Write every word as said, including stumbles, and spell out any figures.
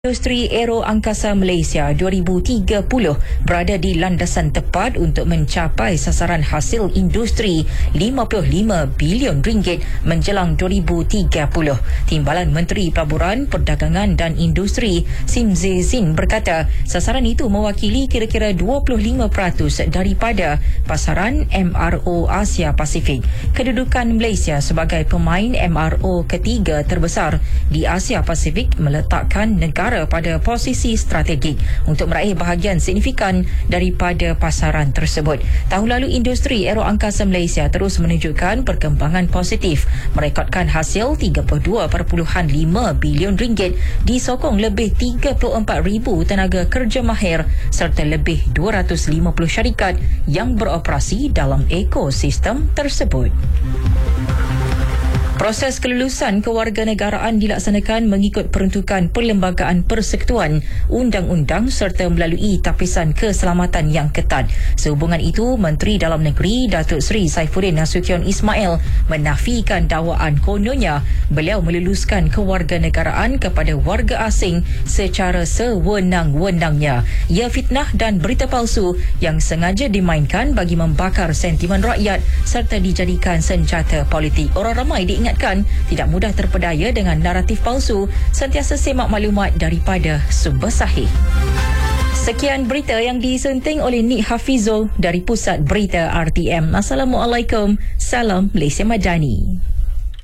Industri Aero Angkasa Malaysia dua ribu tiga puluh berada di landasan tepat untuk mencapai sasaran hasil industri lima puluh lima bilion ringgit menjelang dua ribu tiga puluh. Timbalan Menteri Pelaburan, Perdagangan dan Industri Sim Zezin berkata sasaran itu mewakili kira-kira dua puluh lima peratus daripada pasaran M R O Asia Pasifik. Kedudukan Malaysia sebagai pemain M R O ketiga terbesar di Asia Pasifik meletakkan negara pada posisi strategik untuk meraih bahagian signifikan daripada pasaran tersebut. Tahun lalu industri aero angkasa Malaysia terus menunjukkan perkembangan positif, merekodkan hasil tiga puluh dua perpuluhan lima bilion ringgit, disokong lebih tiga puluh empat ribu tenaga kerja mahir serta lebih dua ratus lima puluh syarikat yang beroperasi dalam ekosistem tersebut. Proses kelulusan kewarganegaraan dilaksanakan mengikut peruntukan Perlembagaan Persekutuan, undang-undang serta melalui tapisan keselamatan yang ketat. Sehubungan itu, Menteri Dalam Negeri Datuk Seri Saifuddin Nasution Ismail menafikan dakwaan kononnya beliau meluluskan kewarganegaraan kepada warga asing secara sewenang-wenangnya. Ia fitnah dan berita palsu yang sengaja dimainkan bagi membakar sentimen rakyat serta dijadikan senjata politik. Orang ramai diingat tidak mudah terpedaya dengan naratif palsu, sentiasa semak maklumat daripada sumber sahih. Sekian berita yang disunting oleh Nik Hafizul dari Pusat Berita R T M. Assalamualaikum. Salam Malaysia Madani.